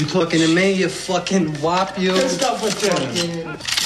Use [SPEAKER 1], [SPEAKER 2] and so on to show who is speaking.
[SPEAKER 1] You talking to me, you fucking wop, you?
[SPEAKER 2] Good stuff with Jenny.